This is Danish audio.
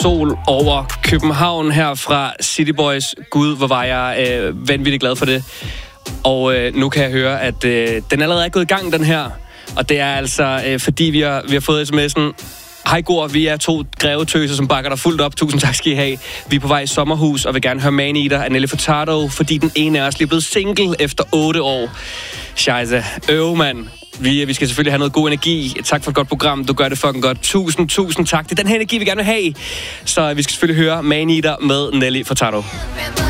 sol over København her fra City Boys. Gud, hvor var jeg vanvittigt glad for det. Og nu kan jeg høre, at den allerede er gået i gang, den her. Og det er altså, fordi vi har fået sms'en. Hej Gor, vi er 2 grevetøser, som bakker dig fuldt op. Tusind tak skal I have. Vi er på vej i sommerhus og vil gerne høre Man Eater af Nelly Furtado, fordi den ene af os lige er blevet single efter 8 år. Scheisse. Mand. Vi skal selvfølgelig have noget god energi. Tak for et godt program. Du gør det fucking godt. Tusind tak. Det er den her energi, vi gerne vil have. Så vi skal selvfølgelig høre Man Eater med Nelly Furtado.